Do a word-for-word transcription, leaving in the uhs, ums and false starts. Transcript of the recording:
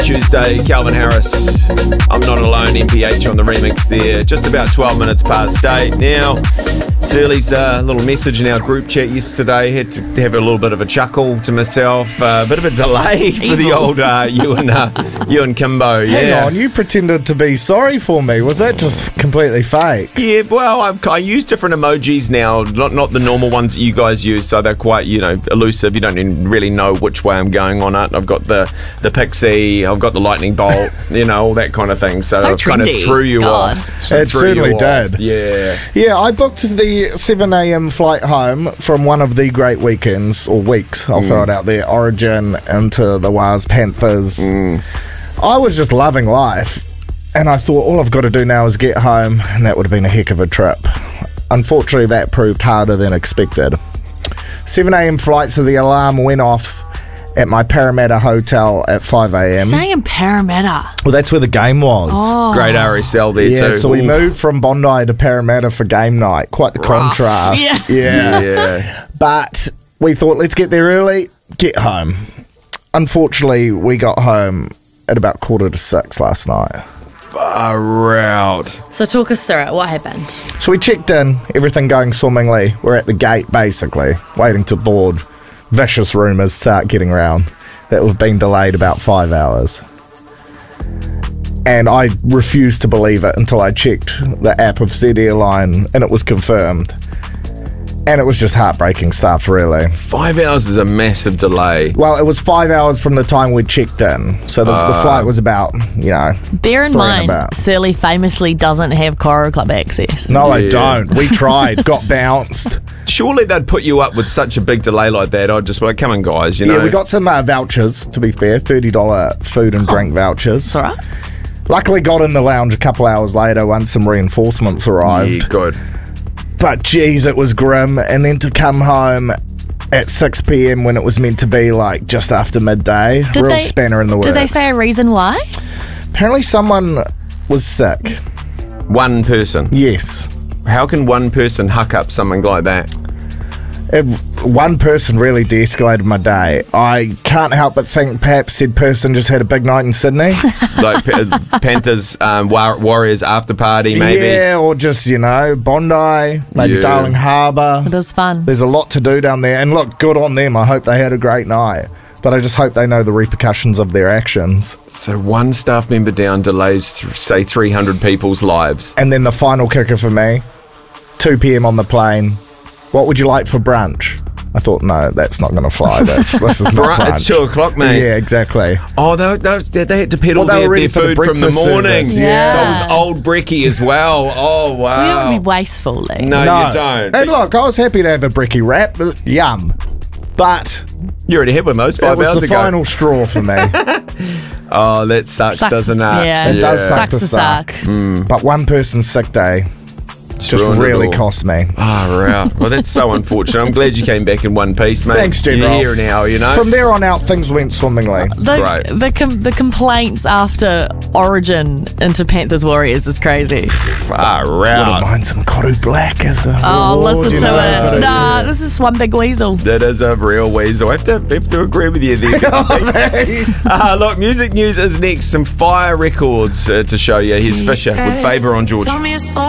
Tuesday, Calvin Harris, I'm Not Alone, M P H on the remix there. Just about twelve minutes past eight now. Surly's uh, little message in our group chat yesterday. Had to have a little bit of a chuckle to myself. A uh, bit of a delay for the old uh, you and uh, you and Kimbo. Yeah. Hang on, you pretended to be sorry for me. Was that just completely fake? Yeah, well, I've, I use different emojis now, not not the normal ones that you guys use, so they're quite, you know, elusive. You don't even really know which way I'm going on it. I've got the, the pixie, I've got the lightning bolt, you know, all that kind of thing. So, So it kind of trendy. threw you God. off. So It threw certainly you off. did. Yeah. Yeah, I booked the seven a.m. flight home from one of the great weekends, or weeks, I'll mm. throw it out there, Origin into the Waz Panthers. Mm. I was just loving life, and I thought all I've got to do now is get home, and that would have been a heck of a trip. Unfortunately, that proved harder than expected. seven a.m. flight, so the alarm went off at my Parramatta hotel at five a.m. Saying in Parramatta. Well, that's where the game was. Oh. Great R S L there Yeah, too. so we Ooh. moved from Bondi to Parramatta for game night. Quite the contrast. Yeah. Yeah. Yeah. But we thought, let's get there early, get home. Unfortunately, we got home at about quarter to six last night. Far out. So talk us through it. What happened? So we checked in, everything going swimmingly. We're at the gate, basically, waiting to board. Vicious rumours start getting around that we've been delayed about five hours. And I refused to believe it until I checked the app of Z Airline and it was confirmed. And it was just heartbreaking stuff, really. Five hours is a massive delay. Well, it was five hours from the time we checked in. So the, uh, the flight was about, you know... Bear in mind, about. Surly famously doesn't have Coral Club access. No, Yeah. I don't. We tried, got bounced. Surely they'd put you up with such a big delay like that. I'd just be like, come on, guys, you know. Yeah, we got some uh, vouchers, to be fair, thirty dollars food and drink vouchers. It's all right. Luckily got in the lounge a couple hours later once some reinforcements arrived. Yeah, good. But geez, it was grim. And then to come home at six p.m. when it was meant to be like just after midday, Did real they- spanner in the works. Did they say a reason why? Apparently someone was sick. One person. Yes. How can one person huck up something like that? It, one person really de-escalated my day. I can't help but think perhaps said person just had a big night in Sydney. Like Pa- Panthers, um, War- Warriors after party, maybe? Yeah, or just, you know, Bondi, maybe Yeah. Darling Harbour. It was fun. There's a lot to do down there. And look, good on them. I hope they had a great night. But I just hope they know the repercussions of their actions. So one staff member down delays, th- say, three hundred people's lives. And then the final kicker for me, two p.m. on the plane. What would you like for brunch? I thought, no, that's not going to fly. This, this is not Brunch, brunch. it's two o'clock, mate. Yeah, exactly. Oh, they, they, they had to pedal Well, they their, were ready their for the food from the breakfast morning. service, yeah. So it was old brekkie as well. Oh, We wow. don't want to be wasteful, Lee. No, No. you don't. And look, I was happy to have a brekkie wrap. Yum. But You already had one of those that five was hours the ago. final straw for me. Oh, that sucks, Sucks doesn't to- it? yeah. It does suck Sucks to to suck. suck. But one person's sick day just ruined it really all. cost me. Oh, right. Well, that's so unfortunate. I'm glad you came back in one piece, mate. Thanks, You're General. here now, you know. From there on out, things went swimmingly. The, Great. the, com- the complaints after Origin into Panthers Warriors is crazy. Far Wouldn't out. mind some Koru Black as a Oh, reward, listen you to know. it. Nah, this is one big weasel. That is a real weasel. I have to, have to agree with you there. uh, look, music news is next. Some fire records uh, to show you. Here's Fisher with Favour on George. Tell me a story.